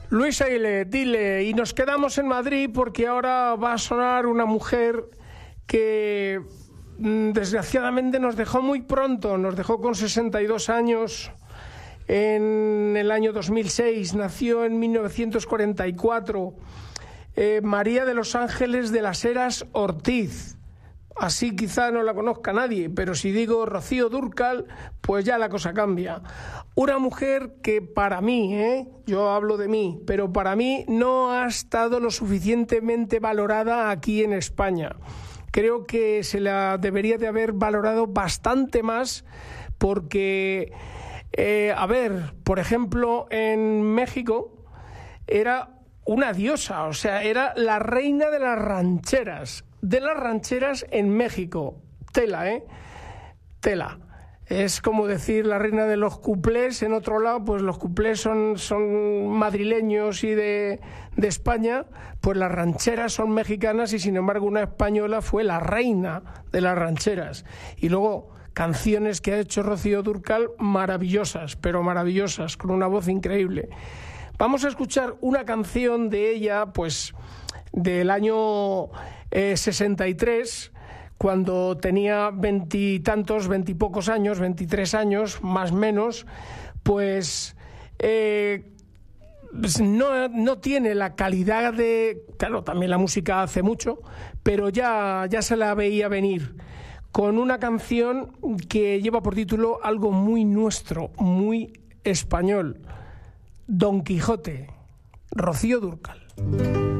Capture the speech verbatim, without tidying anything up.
Luis Aguilé, dile, y nos quedamos en Madrid porque ahora va a sonar una mujer que desgraciadamente nos dejó muy pronto, nos dejó con sesenta y dos años en el año dos mil seis, nació en mil novecientos cuarenta y cuatro, eh, María de los Ángeles de las Heras Ortiz. Así quizá no la conozca nadie, pero si digo Rocío Dúrcal, pues ya la cosa cambia. Una mujer que para mí, ¿eh? yo hablo de mí, pero para mí no ha estado lo suficientemente valorada aquí en España. Creo que se la debería de haber valorado bastante más porque, eh, a ver, por ejemplo, en México era una diosa, o sea, era la reina de las rancheras. De las rancheras en México. Tela, ¿eh? Tela. Es como decir la reina de los cuplés en otro lado, pues los cuplés son, son madrileños y de, de España, pues las rancheras son mexicanas y sin embargo una española fue la reina de las rancheras. Y luego canciones que ha hecho Rocío Dúrcal maravillosas, pero maravillosas, con una voz increíble. Vamos a escuchar una canción de ella, pues del año eh, sesenta y tres, cuando tenía veintitantos, veintipocos años, veintitrés años, más o menos, pues eh, no, no tiene la calidad de... Claro, también la música hace mucho, pero ya, ya se la veía venir, con una canción que lleva por título algo muy nuestro, muy español, Don Quijote, Rocío Dúrcal.